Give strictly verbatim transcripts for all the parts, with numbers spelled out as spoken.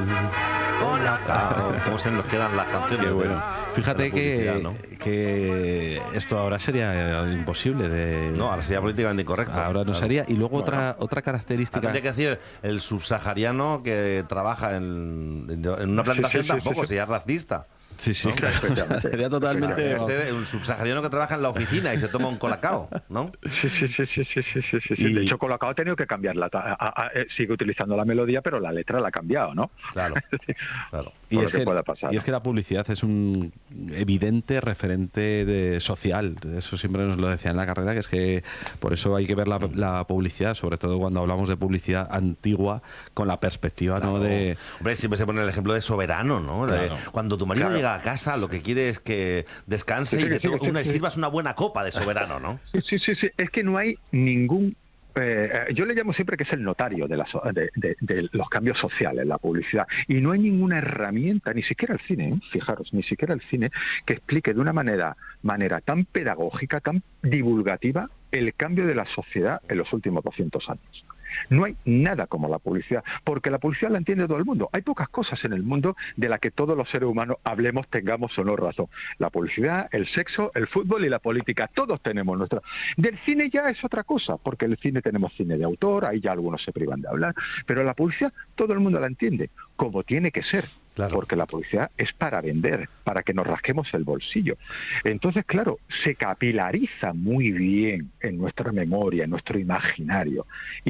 Colacao. ¿Cómo se nos quedan las canciones? Qué bueno. Fíjate que, ¿no? que esto ahora sería imposible de... No, ahora sería políticamente incorrecto. Ahora no claro. sería. Y luego Bueno, otra otra característica... Tendría que decir, el subsahariano que trabaja en, en una plantación Sí, sí, sí, tampoco sí, sí. sería racista. Sí, sí, ¿no? claro. O sea, sería totalmente... Tendría que ser un subsahariano que trabaja en la oficina y se toma un colacao, ¿no? Sí, sí, sí, sí, sí, sí, sí, sí. Y- De hecho, Colacao ha tenido que cambiarla. A- a- a- eh, sigue utilizando la melodía, pero la letra la ha cambiado, ¿no? Claro, claro. Y Por es, lo que que, pueda pasar, y es ¿no? que la publicidad es un evidente referente de social. Eso siempre nos lo decía en la carrera, que es que por eso hay que ver la, la publicidad, sobre todo cuando hablamos de publicidad antigua, con la perspectiva, ¿no? Claro. de Hombre, siempre se pone el ejemplo de Soberano, ¿no? De Claro. cuando tu marido Claro. llega a casa, lo que quiere es que descanse Sí, sí, y que sí, tú sí, una- sí. sirvas una buena copa de Soberano, ¿no? Sí, sí, sí, sí. Es que no hay ningún... eh, eh, yo le llamo siempre que es el notario de, la so- de, de- de los cambios sociales, la publicidad. Y no hay ninguna herramienta, ni siquiera el cine, ¿eh? Fijaros, ni siquiera el cine, que explique de una manera, manera tan pedagógica, tan divulgativa, el cambio de la sociedad en los últimos doscientos años. No hay nada como la publicidad, porque la publicidad la entiende todo el mundo. Hay pocas cosas en el mundo de las que todos los seres humanos hablemos, tengamos o no razón. La publicidad, el sexo, el fútbol y la política, todos tenemos nuestra. Del cine ya es otra cosa, porque en el cine tenemos cine de autor, ahí ya algunos se privan de hablar, pero la publicidad todo el mundo la entiende, como tiene que ser. Claro. Porque la publicidad es para vender, para que nos rasquemos el bolsillo. Entonces, claro, se capilariza muy bien en nuestra memoria, en nuestro imaginario.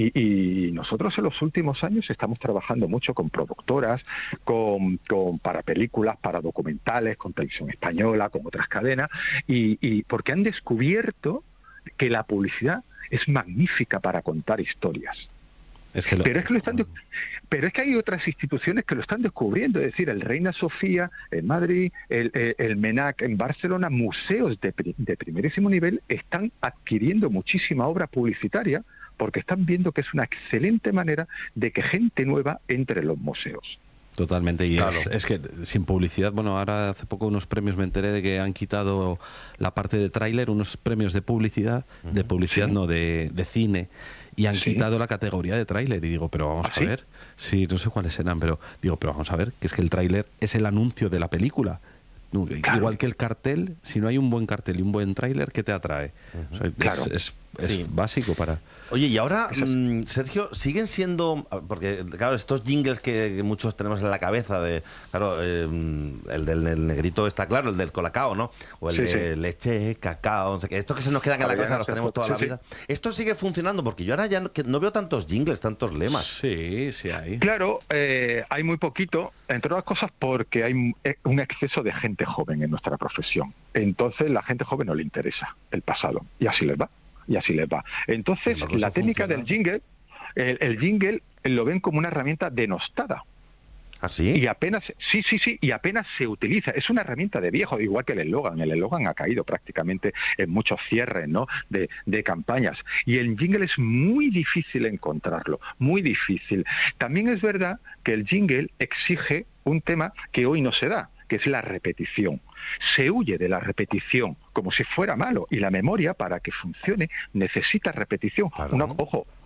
Y, y nosotros en los últimos años estamos trabajando mucho con productoras, con, con para películas, para documentales, con Televisión Española, con otras cadenas, y, y porque han descubierto que la publicidad es magnífica para contar historias. es que lo- Pero es que lo están de- pero es que hay otras instituciones que lo están descubriendo, es decir, el Reina Sofía en Madrid, el, el, el MENAC en Barcelona, museos de, pri- de primerísimo nivel están adquiriendo muchísima obra publicitaria porque están viendo que es una excelente manera de que gente nueva entre en los museos. Totalmente, y Claro. es, es que sin publicidad, bueno, ahora hace poco unos premios me enteré de que han quitado la parte de tráiler, unos premios de publicidad, de publicidad Sí. no, de, de cine, y han Sí. quitado la categoría de tráiler, y digo, pero vamos ¿Ah, a sí? ver, sí, no sé cuáles eran, pero digo, pero vamos a ver, que es que el tráiler es el anuncio de la película. No, Claro. Igual que el cartel, si no hay un buen cartel y un buen tráiler, ¿qué te atrae? O sea, es- Claro. es, es Sí. básico para... Oye, y ahora, mm, Sergio, siguen siendo, porque claro, estos jingles que, que muchos tenemos en la cabeza, de claro, eh, el del el negrito está claro, el del colacao, ¿no? O el Sí, de sí. leche, cacao, no sé qué, estos que se nos quedan en la cabeza, los tenemos toda la Sí, sí. vida. Esto sigue funcionando, porque yo ahora ya no, que no veo tantos jingles, tantos lemas. Sí, sí hay. Claro, eh, hay muy poquito, entre otras cosas porque hay un- eh, un exceso de gente joven en nuestra profesión. Entonces la gente joven no le interesa el pasado y así les va, y así les va. Entonces Sin embargo, la eso técnica funciona. del jingle, el, el jingle lo ven como una herramienta denostada. ¿Así? Y apenas, sí, sí, sí, y apenas se utiliza. Es una herramienta de viejo, igual que el eslogan. El eslogan ha caído prácticamente en muchos cierres, ¿no? de, de campañas. Y el jingle es muy difícil encontrarlo, muy difícil. También es verdad que el jingle exige un tema que hoy no se da, que es la repetición. Se huye de la repetición como si fuera malo, y la memoria, para que funcione, necesita repetición. Claro. Una, ojo,